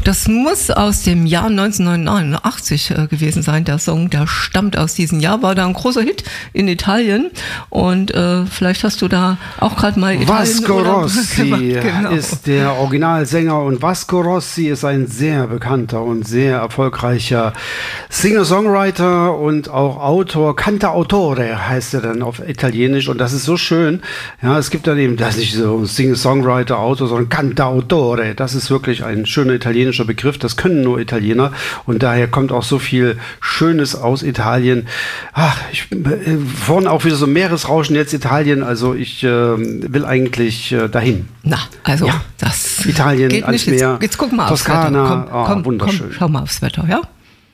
Das muss aus dem Jahr 1989 gewesen sein, der Song. Der stammt aus diesem Jahr, war da ein großer Hit in Italien. Und vielleicht hast du da auch gerade mal Italien Vasco Rossi genau. ist der Originalsänger und Vasco Rossi ist ein sehr bekannter und sehr erfolgreicher Singer-Songwriter und auch Autor. Cantautore heißt er dann auf Italienisch und das ist so schön. Ja, es gibt dann eben, das ist nicht so Singer-Songwriter, Autor, sondern Cantautore. Das ist wirklich ein schöner italienischer Begriff. Das können nur Italiener und daher kommt auch so viel Schönes aus Italien. Ach, vorhin auch wieder so Meeresrauschen jetzt Italien. Also ich will eigentlich dahin. Na, also ja. das Italien geht ans nicht. Meer. Jetzt guck mal Toskana, aufs Wetter. Komm, wunderschön. Komm, schau mal aufs Wetter, ja?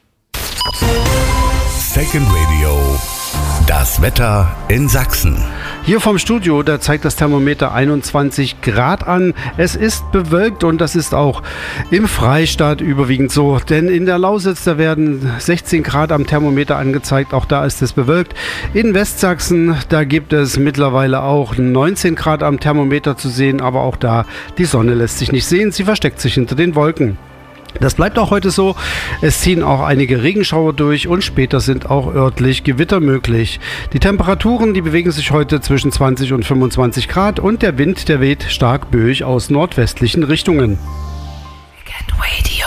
Second Radio. Das Wetter in Sachsen. Hier vom Studio, da zeigt das Thermometer 21 Grad an. Es ist bewölkt und das ist auch im Freistaat überwiegend so. Denn in der Lausitz, da werden 16 Grad am Thermometer angezeigt. Auch da ist es bewölkt. In Westsachsen, da gibt es mittlerweile auch 19 Grad am Thermometer zu sehen. Aber auch da, die Sonne lässt sich nicht sehen. Sie versteckt sich hinter den Wolken. Das bleibt auch heute so. Es ziehen auch einige Regenschauer durch und später sind auch örtlich Gewitter möglich. Die Temperaturen, die bewegen sich heute zwischen 20 und 25 Grad und der Wind, der weht stark böig aus nordwestlichen Richtungen. Weekend Radio.